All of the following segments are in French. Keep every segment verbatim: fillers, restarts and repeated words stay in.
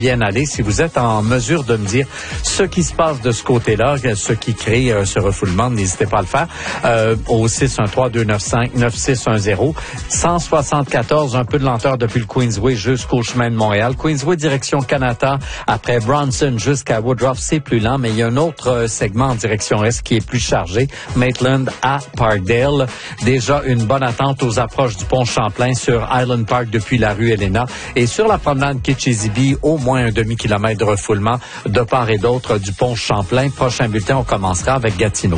bien aller. Si vous êtes en mesure de me dire ce qui se passe de ce côté-là, ce qui crée euh, ce refoulement, n'hésitez pas à le faire euh, au six un trois deux neuf cinq neuf six un zéro. cent soixante-quatorze, un peu de lenteur depuis le Queensway jusqu'au chemin de Montréal. Queensway direction Canada, après Bronson jusqu'à Woodruff, c'est plus lent, mais il y a un autre euh, segment en direction est qui est plus chargé. Maitland à Parkdale. Déjà une bonne attente aux approches du pont Champlain sur Island Park depuis la rue Elena. Et sur la promenade Kitchissippi, au moins un demi-kilomètre de refoulement de part et d'autre du pont Champlain. Prochain bulletin, on commencera avec Gatineau.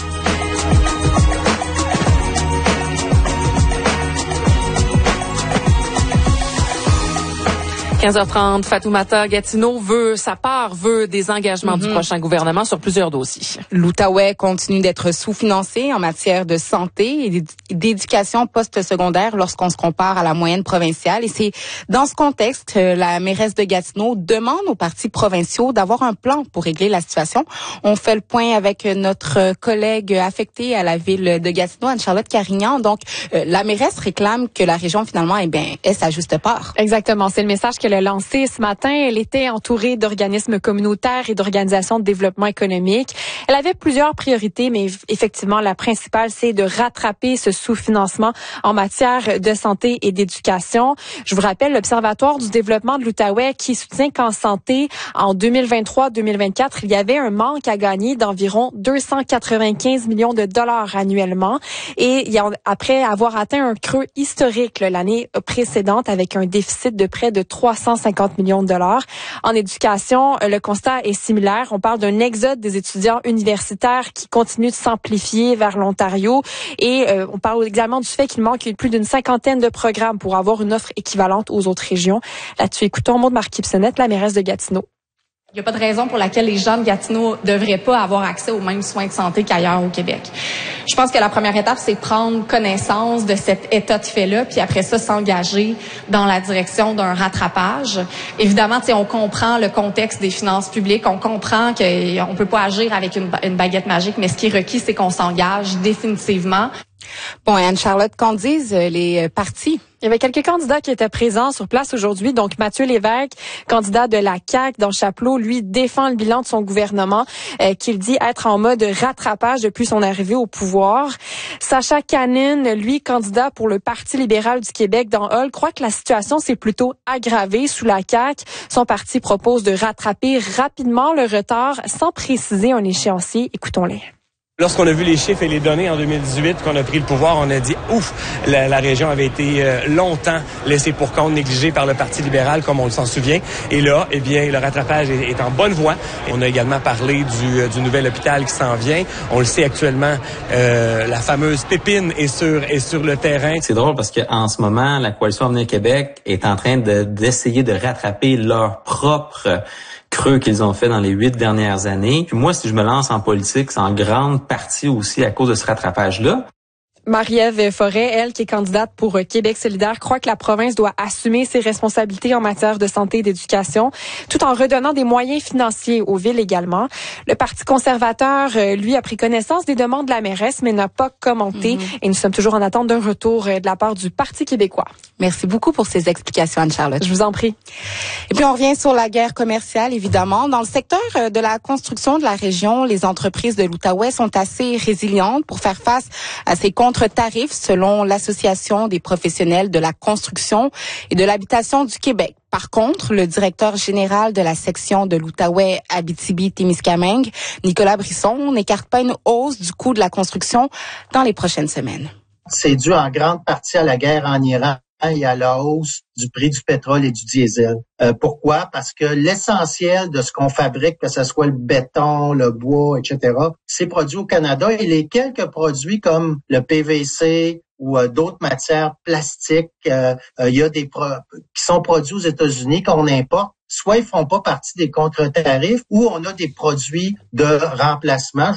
quinze heures trente, Fatoumata Gatineau veut sa part, veut des engagements mm-hmm. du prochain gouvernement sur plusieurs dossiers. L'Outaouais continue d'être sous-financé en matière de santé et d'éducation post-secondaire lorsqu'on se compare à la moyenne provinciale. Et c'est dans ce contexte que la mairesse de Gatineau demande aux partis provinciaux d'avoir un plan pour régler la situation. On fait le point avec notre collègue affectée à la ville de Gatineau, Anne-Charlotte Carignan. Donc, euh, la mairesse réclame que la région, finalement, eh bien, ait sa juste part. Exactement. C'est le message qu'elle a lancé ce matin. Elle était entourée d'organismes communautaires et d'organisations de développement économique. Elle avait plusieurs priorités, mais effectivement, la principale, c'est de rattraper ce sous-financement en matière de santé et d'éducation. Je vous rappelle l'Observatoire du développement de l'Outaouais qui soutient qu'en santé, en deux mille vingt-trois deux mille vingt-quatre, il y avait un manque à gagner d'environ deux cent quatre-vingt-quinze millions de dollars annuellement. Et il y a, après avoir atteint un creux historique l'année précédente avec un déficit de près de trois cent cinquante millions de dollars. En éducation, le constat est similaire. On parle d'un exode des étudiants universitaires qui continue de s'amplifier vers l'Ontario et euh, on parle également du fait qu'il manque plus d'une cinquantaine de programmes pour avoir une offre équivalente aux autres régions. Là-dessus, écoutons un mot de Marc Bissonnette, la mairesse de Gatineau. Il n'y a pas de raison pour laquelle les gens de Gatineau ne devraient pas avoir accès aux mêmes soins de santé qu'ailleurs au Québec. Je pense que la première étape, c'est prendre connaissance de cet état de fait-là, puis après ça, s'engager dans la direction d'un rattrapage. Évidemment, on comprend le contexte des finances publiques, on comprend qu'on ne peut pas agir avec une, une baguette magique, mais ce qui est requis, c'est qu'on s'engage définitivement. Bon, et Anne-Charlotte, qu'en disent les partis? Il y avait quelques candidats qui étaient présents sur place aujourd'hui. Donc, Mathieu Lévesque, candidat de la C A Q dans Chapleau, lui défend le bilan de son gouvernement euh, qu'il dit être en mode rattrapage depuis son arrivée au pouvoir. Sacha Canine, lui, candidat pour le Parti libéral du Québec dans Hull, croit que la situation s'est plutôt aggravée sous la C A Q. Son parti propose de rattraper rapidement le retard sans préciser un échéancier. Écoutons-les. Lorsqu'on a vu les chiffres et les données en deux mille dix-huit, qu'on a pris le pouvoir, on a dit ouf, la, la région avait été euh, longtemps laissée pour compte, négligée par le Parti libéral, comme on s'en souvient. Et là, eh bien, le rattrapage est, est en bonne voie. On a également parlé du, euh, du nouvel hôpital qui s'en vient. On le sait actuellement, euh, la fameuse pépine est sur est sur le terrain. C'est drôle parce que en ce moment, la Coalition Avenir Québec est en train de d'essayer de rattraper leur propre creux qu'ils ont fait dans les huit dernières années. Puis moi, si je me lance en politique, c'est en grande partie aussi à cause de ce rattrapage-là. Marie-Ève Forêt, elle, qui est candidate pour Québec solidaire, croit que la province doit assumer ses responsabilités en matière de santé et d'éducation, tout en redonnant des moyens financiers aux villes également. Le Parti conservateur, lui, a pris connaissance des demandes de la mairesse, mais n'a pas commenté. Mm-hmm. Et nous sommes toujours en attente d'un retour de la part du Parti québécois. Merci beaucoup pour ces explications, Anne-Charlotte. Je vous en prie. Et puis, on revient sur la guerre commerciale, évidemment. Dans le secteur de la construction de la région, les entreprises de l'Outaouais sont assez résilientes pour faire face à ces contre-tarifs, selon l'Association des professionnels de la construction et de l'habitation du Québec. Par contre, le directeur général de la section de l'Outaouais Abitibi-Témiscamingue, Nicolas Brisson, n'écarte pas une hausse du coût de la construction dans les prochaines semaines. C'est dû en grande partie à la guerre en Iran et à la hausse du prix du pétrole et du diesel. Euh, pourquoi? Parce que l'essentiel de ce qu'on fabrique, que ce soit le béton, le bois, et cetera, c'est produit au Canada et les quelques produits comme le P V C ou euh, d'autres matières plastiques, euh, euh, il y a des pro- qui sont produits aux États-Unis qu'on importe. Soit ils font pas partie des contre-tarifs ou on a des produits de remplacement.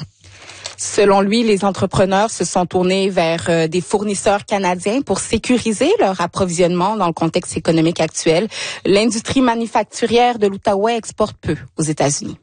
Selon lui, les entrepreneurs se sont tournés vers euh, des fournisseurs canadiens pour sécuriser leur approvisionnement dans le contexte économique actuel. L'industrie manufacturière de l'Outaouais exporte peu aux États-Unis.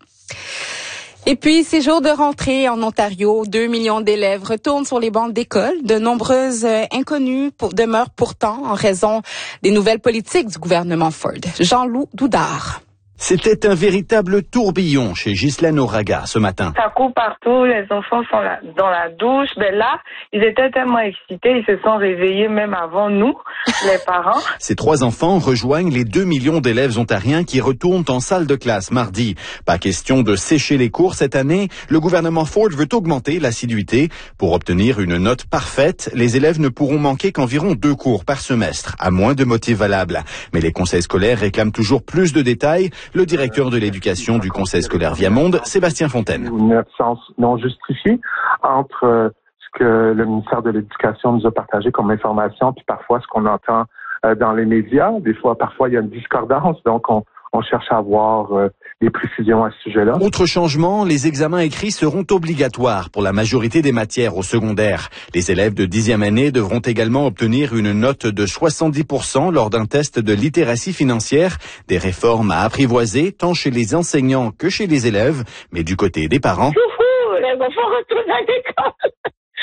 Et puis, ces jours de rentrée en Ontario, deux millions d'élèves retournent sur les bancs d'école. De nombreuses euh, inconnues pour, demeurent pourtant en raison des nouvelles politiques du gouvernement Ford. Jean-Loup Doudard. C'était un véritable tourbillon chez Ghislaine Auraga ce matin. Ça court partout, les enfants sont là, dans la douche. Mais là, ils étaient tellement excités, ils se sont réveillés même avant nous, les parents. Ces trois enfants rejoignent les deux millions d'élèves ontariens qui retournent en salle de classe mardi. Pas question de sécher les cours cette année. Le gouvernement Ford veut augmenter l'assiduité. Pour obtenir une note parfaite, les élèves ne pourront manquer qu'environ deux cours par semestre, à moins de motifs valables. Mais les conseils scolaires réclament toujours plus de détails. Le directeur de l'éducation du Conseil scolaire Viamonde, Sébastien Fontaine. Une absence non justifiée entre euh, ce que le ministère de l'Éducation nous a partagé comme information, puis parfois ce qu'on entend euh, dans les médias. Des fois, parfois, il y a une discordance, donc on, on cherche à avoir euh, des précisions à ce sujet-là. Autre changement, les examens écrits seront obligatoires pour la majorité des matières au secondaire. Les élèves de dixième année devront également obtenir une note de soixante-dix pour cent lors d'un test de littératie financière. Des réformes à apprivoiser tant chez les enseignants que chez les élèves, mais du côté des parents. Youhou, les enfants retournent à l'école.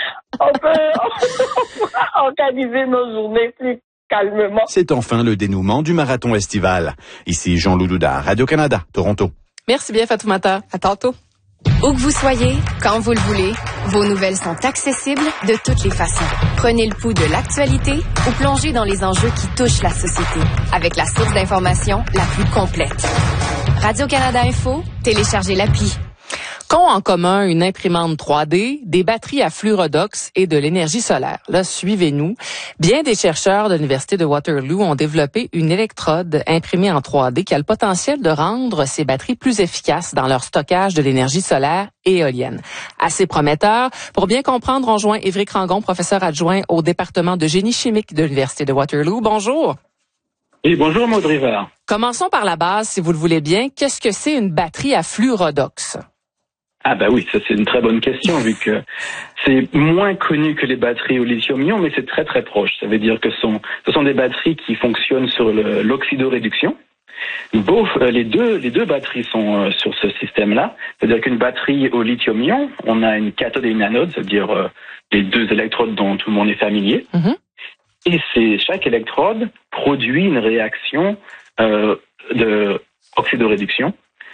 On peut, on peut organiser nos journées plus calmement. C'est enfin le dénouement du marathon estival. Ici Jean-Loup Doudard, Radio-Canada, Toronto. Merci bien, Fatoumata. À tantôt. Où que vous soyez, quand vous le voulez, vos nouvelles sont accessibles de toutes les façons. Prenez le pouls de l'actualité ou plongez dans les enjeux qui touchent la société avec la source d'information la plus complète. Radio-Canada Info, téléchargez l'appli. Qu'ont en commun une imprimante trois D, des batteries à fluorodox et de l'énergie solaire? Là, suivez-nous. Bien des chercheurs de l'Université de Waterloo ont développé une électrode imprimée en trois D qui a le potentiel de rendre ces batteries plus efficaces dans leur stockage de l'énergie solaire et éolienne. Assez prometteur. Pour bien comprendre, on joint Évric Rangon, professeur adjoint au département de génie chimique de l'Université de Waterloo. Bonjour. Oui, bonjour Maud Rivard. Commençons par la base, si vous le voulez bien. Qu'est-ce que c'est une batterie à fluorodox? Ah bah oui, ça c'est une très bonne question vu que c'est moins connu que les batteries au lithium-ion, mais c'est très très proche. Ça veut dire que ce sont, ce sont des batteries qui fonctionnent sur le, l'oxydoréduction. Both, euh, les deux les deux batteries sont euh, sur ce système-là. C'est-à-dire qu'une batterie au lithium-ion, on a une cathode et une anode, c'est-à-dire euh, les deux électrodes dont tout le monde est familier. Mm-hmm. Et c'est chaque électrode produit une réaction euh, de oxydoréduction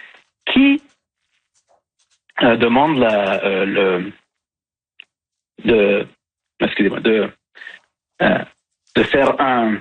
qui Euh, demande la, euh, le, de, excusez-moi, de, euh, de faire un,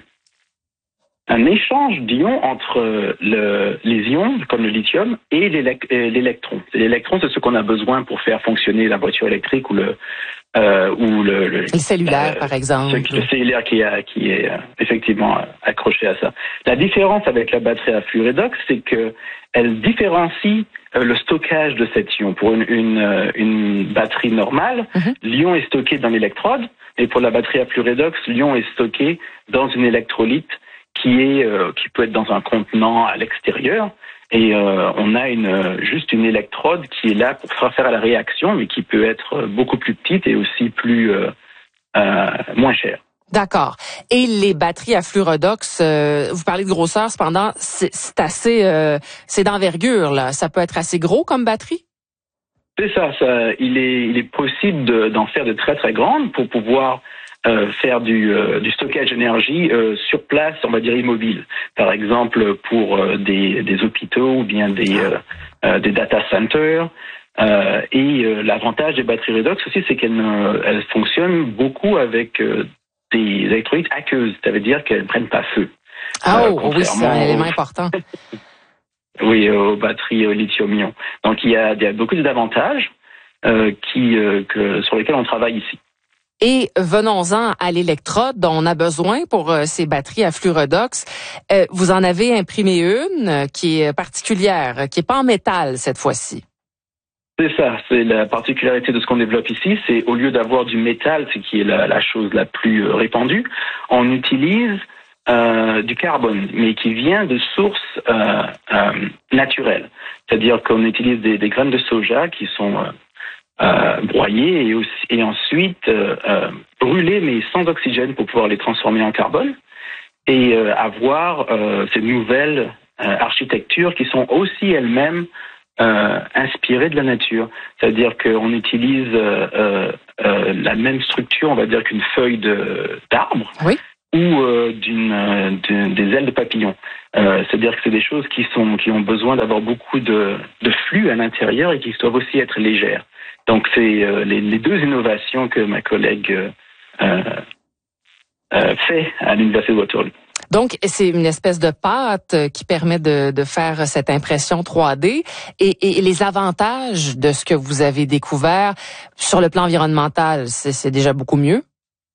un échange d'ions entre le, les ions, comme le lithium, et l'élec- l'électron. L'électron, c'est ce qu'on a besoin pour faire fonctionner la voiture électrique ou le, euh, ou le, le, le cellulaire, euh, par exemple. Ce, le cellulaire qui, a, qui est euh, effectivement euh, accroché à ça. La différence avec la batterie à fluorodox, c'est que elle différencie euh, le stockage de cet ion. Pour une, une, euh, une batterie normale, mm-hmm. l'ion est stocké dans l'électrode, et pour la batterie à fluorodox, l'ion est stocké dans une électrolyte qui est euh, qui peut être dans un contenant à l'extérieur. Et euh, on a une juste une électrode qui est là pour faire faire la réaction, mais qui peut être beaucoup plus petite et aussi plus euh, euh, moins chère. D'accord. Et les batteries à fluorodox, euh, vous parlez de grosseur, cependant, c'est, c'est assez, euh, c'est d'envergure là. Ça peut être assez gros comme batterie. C'est ça. ça il est il est possible de, d'en faire de très très grandes pour pouvoir Euh, faire du, euh, du stockage d'énergie euh, sur place, on va dire immobile. Par exemple, pour euh, des, des hôpitaux ou bien des, euh, euh, des data centers. Euh, et euh, l'avantage des batteries redox aussi, c'est qu'elles euh, elles fonctionnent beaucoup avec euh, des électrolytes aqueuses. Ça veut dire qu'elles ne prennent pas feu. Ah euh, oh, oui, c'est un élément important. Oui, aux batteries au lithium-ion. Donc il y a, il y a beaucoup d'avantages euh, qui, euh, que, sur lesquels on travaille ici. Et venons-en à l'électrode dont on a besoin pour euh, ces batteries à fluorodox. Euh, vous en avez imprimé une euh, qui est particulière, qui est pas en métal cette fois-ci. C'est ça, c'est la particularité de ce qu'on développe ici, c'est au lieu d'avoir du métal, ce qui est la, la chose la plus répandue, on utilise euh, du carbone, mais qui vient de sources euh, euh, naturelles. C'est-à-dire qu'on utilise des, des graines de soja qui sont euh, Euh, broyer et, aussi, et ensuite euh, euh, brûler mais sans oxygène pour pouvoir les transformer en carbone et euh, avoir euh, ces nouvelles euh, architectures qui sont aussi elles-mêmes euh, inspirées de la nature. C'est-à-dire qu'on utilise euh, euh, la même structure, on va dire, qu'une feuille de, d'arbre, oui. ou euh, d'une, euh, d'une des ailes de papillon. Euh, c'est-à-dire que c'est des choses qui sont qui ont besoin d'avoir beaucoup de, de flux à l'intérieur et qui doivent aussi être légères. Donc c'est euh, les, les deux innovations que ma collègue euh, euh, fait à l'Université de Waterloo. Donc, c'est une espèce de pâte qui permet de, de faire cette impression trois D. Et, et les avantages de ce que vous avez découvert sur le plan environnemental, c'est, c'est déjà beaucoup mieux?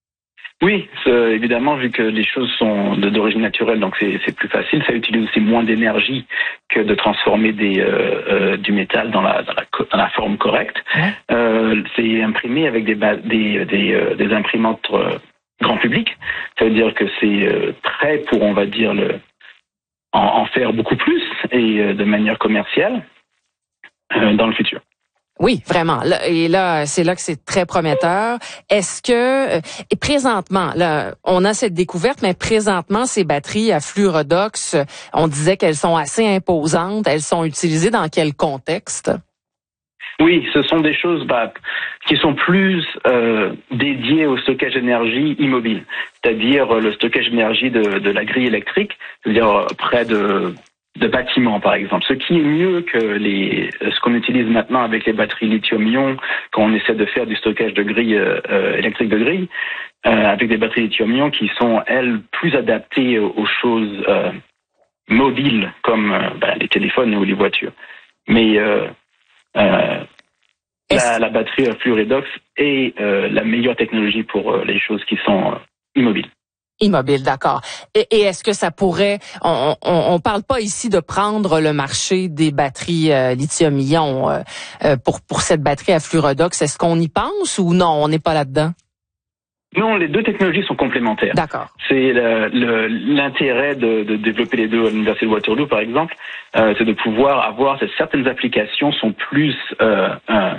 Oui, évidemment, vu que les choses sont de, d'origine naturelle, donc c'est, c'est plus facile. Ça utilise aussi moins d'énergie que de transformer des, euh, euh, du métal dans la, dans la, dans la forme correcte. Ouais. Euh, c'est imprimé avec des, des, des, euh, des imprimantes euh, grand public. Ça veut dire que c'est euh, prêt pour, on va dire, le, en, en faire beaucoup plus et euh, de manière commerciale euh, dans le futur. Oui, vraiment. Là, et là, c'est là que c'est très prometteur. Est-ce que, et présentement, là, on a cette découverte, mais présentement, ces batteries à flux redox, on disait qu'elles sont assez imposantes. Elles sont utilisées dans quel contexte? Oui, ce sont des choses bah, qui sont plus euh, dédiées au stockage d'énergie immobile, c'est-à-dire le stockage d'énergie de, de la grille électrique, c'est-à-dire près de de bâtiments, par exemple. Ce qui est mieux que les, ce qu'on utilise maintenant avec les batteries lithium-ion, quand on essaie de faire du stockage de grille euh, électrique de grille, euh, avec des batteries lithium-ion qui sont, elles, plus adaptées aux, aux choses euh, mobiles, comme euh, bah, les téléphones ou les voitures. Mais euh, euh, la, la batterie flux redox est euh, la meilleure technologie pour euh, les choses qui sont euh, immobiles. Immobile, d'accord. Et, et est-ce que ça pourrait, on, on, on parle pas ici de prendre le marché des batteries euh, lithium-ion euh, euh, pour pour cette batterie à flux redox. Est-ce qu'on y pense ou non, on n'est pas là-dedans? Non, les deux technologies sont complémentaires. D'accord. C'est le, le, l'intérêt de, de développer les deux à l'Université de Waterloo, par exemple, euh, c'est de pouvoir avoir certaines applications sont plus euh, euh,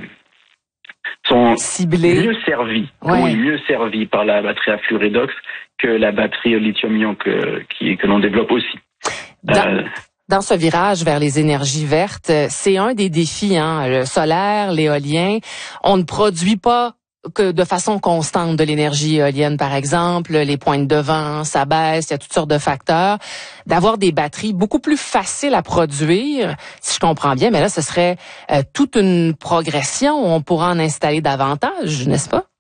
sont ciblées, mieux servies, ouais. oui, mieux servies par la batterie à flux redox que la batterie au lithium-ion que, qui, que l'on développe aussi. Dans, euh, dans ce virage vers les énergies vertes, c'est un des défis, hein, le solaire, l'éolien. On ne produit pas que de façon constante de l'énergie éolienne, par exemple, les pointes de vent, ça baisse, il y a toutes sortes de facteurs. D'avoir des batteries beaucoup plus faciles à produire, si je comprends bien, mais là, ce serait euh, toute une progression. On pourra en installer davantage, n'est-ce pas?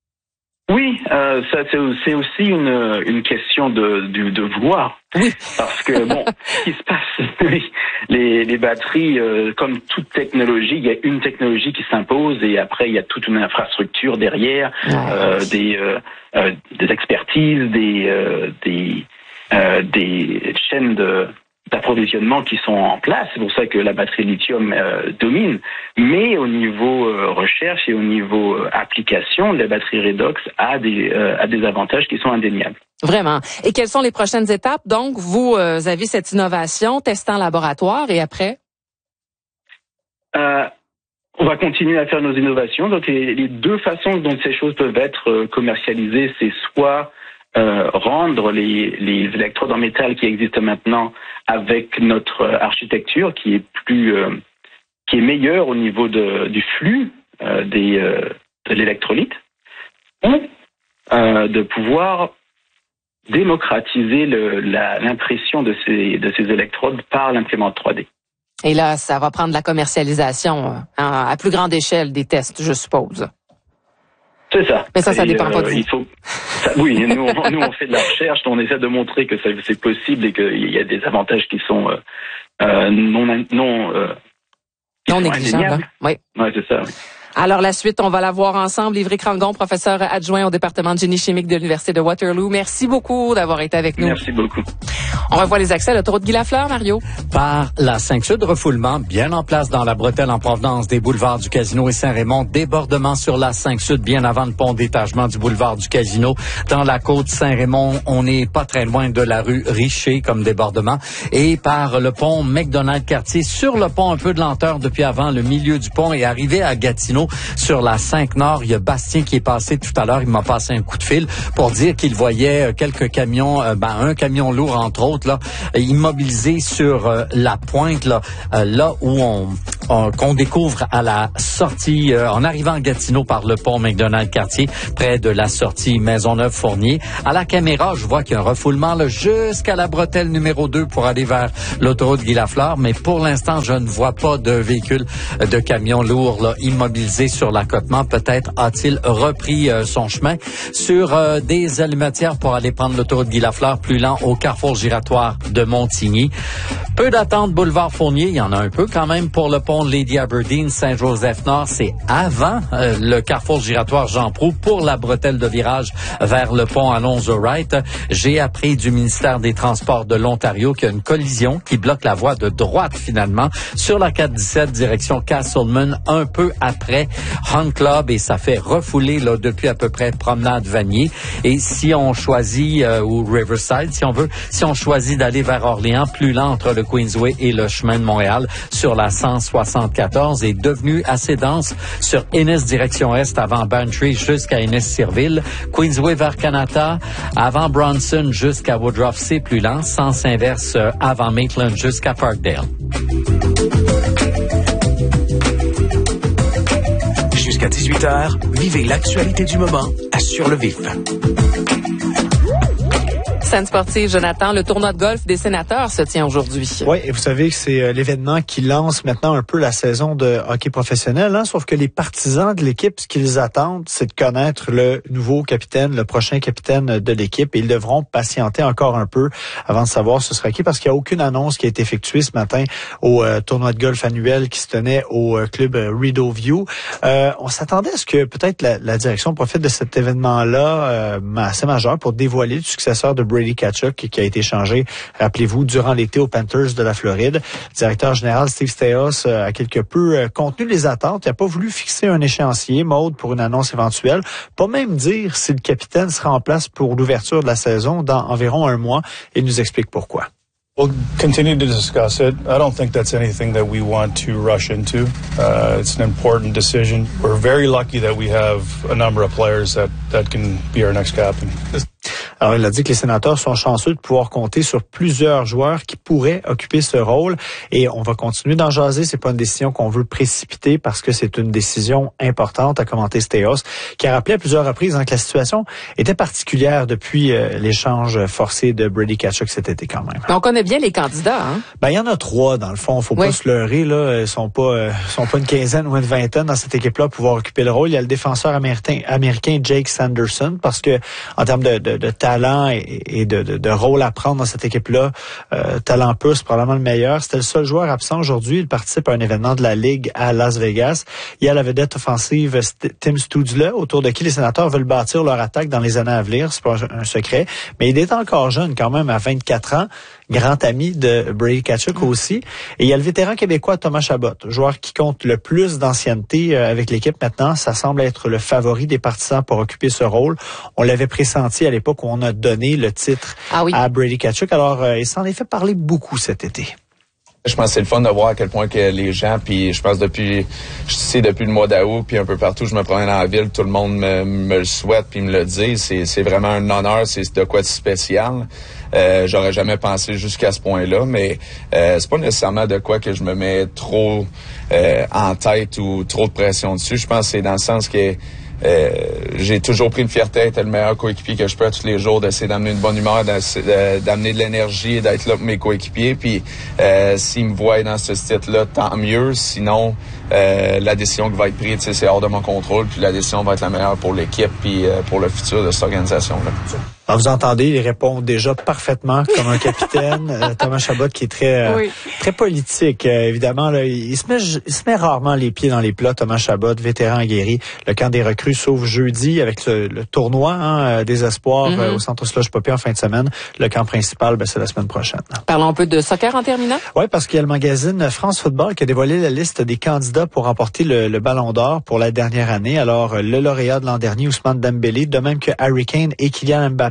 Oui, euh, ça c'est, c'est aussi une, une question de, de, de vouloir. Oui. Parce que bon, ce qui se passe, oui, les, les batteries, euh, comme toute technologie, il y a une technologie qui s'impose et après il y a toute une infrastructure derrière, ouais. euh, des, euh, euh, des expertises, des, euh, des, euh, des chaînes de d'approvisionnement qui sont en place. C'est pour ça que la batterie lithium euh, domine. Mais au niveau euh, recherche et au niveau euh, application, la batterie redox a des, euh, a des avantages qui sont indéniables. Vraiment. Et quelles sont les prochaines étapes? Donc, vous euh, avez cette innovation, testant en laboratoire et après? Euh, on va continuer à faire nos innovations. Donc, les, les deux façons dont ces choses peuvent être euh, commercialisées, c'est soit Euh, rendre les, les électrodes en métal qui existent maintenant avec notre architecture qui est plus euh, qui est meilleure au niveau de, du flux euh, des, euh, de l'électrolyte, ou euh, de pouvoir démocratiser le, la, l'impression de ces, de ces électrodes par l'imprimante trois D. Et là, ça va prendre la commercialisation hein, à plus grande échelle des tests, je suppose. C'est ça. Mais ça, ça et, dépend euh, pas de vous. Il faut, ça, oui, nous on, nous on fait de la recherche, on essaie de montrer que ça, c'est possible et qu'il y a des avantages qui sont euh, euh, non non euh, non négligeables. Oui. Ouais, c'est ça. Oui. Alors, la suite, on va la voir ensemble. Ivry Crangon, professeur adjoint au département de génie chimique de l'Université de Waterloo. Merci beaucoup d'avoir été avec nous. Merci beaucoup. On revoit les accès à l'autoroute Guy Lafleur, Mario. Par la cinq Sud, refoulement bien en place dans la bretelle en provenance des boulevards du Casino et Saint-Raymond. Débordement sur la cinq Sud, bien avant le pont d'étagement du boulevard du Casino. Dans la côte Saint-Raymond, on n'est pas très loin de la rue Richer comme débordement. Et par le pont McDonald-Cartier, sur le pont, un peu de lenteur depuis avant le milieu du pont et arrivé à Gatineau. Sur la cinq Nord, il y a Bastien qui est passé tout à l'heure. Il m'a passé un coup de fil pour dire qu'il voyait quelques camions, euh, ben un camion lourd entre autres, là, immobilisé sur euh, la pointe, là, euh, là où on on, qu'on découvre à la sortie, euh, en arrivant à Gatineau par le pont McDonald-Cartier, près de la sortie Maisonneuve-Fournier. À la caméra, je vois qu'il y a un refoulement là, jusqu'à la bretelle numéro deux pour aller vers l'autoroute Guy-Lafleur, mais pour l'instant, je ne vois pas de véhicule de camion lourd là, immobilisé sur l'accotement. Peut-être a-t-il repris euh, son chemin sur euh, des allumetières pour aller prendre l'autoroute Guy-Lafleur plus lent au carrefour giratoire de Montigny. Peu d'attente boulevard Fournier, il y en a un peu quand même pour le pont Lady Aberdeen, Saint-Joseph-Nord, c'est avant euh, le carrefour giratoire Jean Proulx pour la bretelle de virage vers le pont Alonzo-Wright. J'ai appris du ministère des Transports de l'Ontario qu'il y a une collision qui bloque la voie de droite finalement sur la quatre dix-sept direction Castleman un peu après Hunt Club et ça fait refouler là depuis à peu près Promenade Vanier. Et si on choisit euh, ou Riverside si on veut, si on choisit d'aller vers Orléans, plus lent entre le Queensway et le chemin de Montréal sur la cent soixante-quatorze est devenu assez dense sur Ennis direction est avant Bantry jusqu'à Ennis-Cirville, Queensway vers Kanata, avant Bronson jusqu'à Woodruff, c'est plus lent, sens inverse euh, avant Maitland jusqu'à Parkdale. Jusqu'à dix-huit heures, vivez l'actualité du moment à Sur le Vif. Scène sportive, Jonathan, le tournoi de golf des sénateurs se tient aujourd'hui. Oui, et vous savez que c'est euh, l'événement qui lance maintenant un peu la saison de hockey professionnel, hein, sauf que les partisans de l'équipe, ce qu'ils attendent, c'est de connaître le nouveau capitaine, le prochain capitaine de l'équipe, et ils devront patienter encore un peu avant de savoir ce sera qui, parce qu'il n'y a aucune annonce qui a été effectuée ce matin au euh, tournoi de golf annuel qui se tenait au euh, club euh, Rideau View. Euh, on s'attendait à ce que peut-être la, la direction profite de cet événement-là euh, assez majeur pour dévoiler le successeur de Brady Tkachuk qui a été échangé, rappelez-vous, durant l'été aux Panthers de la Floride. Le directeur général Steve Staios a quelque peu contenu les attentes. Il n'a pas voulu fixer un échéancier, Maude, pour une annonce éventuelle. Pas même dire si le capitaine sera en place pour l'ouverture de la saison dans environ un mois. Il nous explique pourquoi. We'll continue to discuss it. I don't think that's anything that we want to rush into. Uh, it's an important decision. We're very lucky that we have a number of players that, that can be our next captain. Alors, il a dit que les sénateurs sont chanceux de pouvoir compter sur plusieurs joueurs qui pourraient occuper ce rôle. Et on va continuer d'en jaser. C'est pas une décision qu'on veut précipiter parce que c'est une décision importante, a commenté Staios, qui a rappelé à plusieurs reprises hein, que la situation était particulière depuis euh, l'échange forcé de Brady Tkachuk cet été quand même. Mais on connaît bien les candidats, hein? Ben, il y en a trois, dans le fond. Faut oui. pas se leurrer, là. Ils sont pas, euh, sont pas une quinzaine ou une vingtaine dans cette équipe-là pour pouvoir occuper le rôle. Il y a le défenseur américain, américain Jake Sanderson parce que, en termes de, de, de talent et, et de, de, de rôle à prendre dans cette équipe-là, euh, talent pur, c'est probablement le meilleur. C'était le seul joueur absent aujourd'hui. Il participe à un événement de la Ligue à Las Vegas. Il y a la vedette offensive Tim Stützle, autour de qui les sénateurs veulent bâtir leur attaque dans les années à venir. C'est pas un secret. Mais il est encore jeune, quand même, à vingt-quatre ans. Grand ami de Brady Tkachuk aussi. Et il y a le vétéran québécois Thomas Chabot, joueur qui compte le plus d'ancienneté avec l'équipe maintenant. Ça semble être le favori des partisans pour occuper ce rôle. On l'avait pressenti à l'époque où on a donné le titre ah oui. à Brady Tkachuk. Alors, euh, il s'en est fait parler beaucoup cet été. Je pense que c'est le fun de voir à quel point que les gens, puis je pense depuis, je sais depuis le mois d'août, puis un peu partout, je me promène dans la ville, tout le monde me, me le souhaite, puis me le dit. C'est, c'est vraiment un honneur, c'est de quoi de spécial. Euh, j'aurais jamais pensé jusqu'à ce point-là, mais euh, c'est pas nécessairement de quoi que je me mets trop euh, en tête ou trop de pression dessus. Je pense que c'est dans le sens que Euh, j'ai toujours pris une fierté d'être le meilleur coéquipier que je peux à tous les jours, d'essayer d'amener une bonne humeur, d'amener de l'énergie et d'être là pour mes coéquipiers. Puis euh, s'ils me voient dans ce titre-là, tant mieux. Sinon, euh, la décision qui va être prise, c'est hors de mon contrôle. Puis la décision va être la meilleure pour l'équipe puis euh, pour le futur de cette organisation-là. Alors, vous entendez, il répond déjà parfaitement comme un capitaine. euh, Thomas Chabot qui est très euh, oui. très politique. Euh, évidemment, là, il se met il se met rarement les pieds dans les plats. Thomas Chabot, vétéran aguerri. Le camp des recrues s'ouvre jeudi avec le, le tournoi hein, des espoirs mm-hmm. euh, au Centre Slush Poppy en fin de semaine. Le camp principal, ben, c'est la semaine prochaine. Parlons un peu de soccer en terminant. Oui, parce qu'il y a le magazine France Football qui a dévoilé la liste des candidats pour remporter le, le Ballon d'Or pour la dernière année. Alors, le lauréat de l'an dernier, Ousmane Dembélé, de même que Harry Kane et Kylian Mbappé,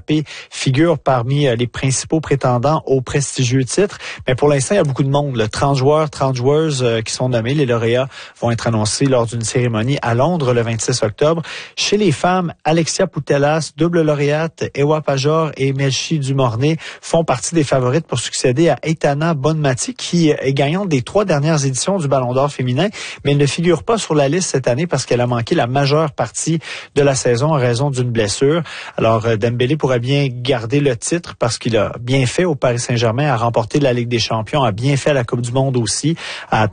Mbappé figurent parmi les principaux prétendants au prestigieux titre. Mais pour l'instant, il y a beaucoup de monde. Le trente joueurs, trente joueuses euh, qui sont nommés. Les lauréats vont être annoncés lors d'une cérémonie à Londres le vingt-six octobre. Chez les femmes, Alexia Putellas, double lauréate, Ewa Pajor et Melchi Dumornay font partie des favorites pour succéder à Eitana Bonmati, qui est gagnante des trois dernières éditions du Ballon d'Or féminin, mais elle ne figure pas sur la liste cette année parce qu'elle a manqué la majeure partie de la saison en raison d'une blessure. Alors, Dembélé pourrait bien garder le titre parce qu'il a bien fait au Paris Saint-Germain, a remporté la Ligue des Champions, a bien fait à la Coupe du Monde aussi, a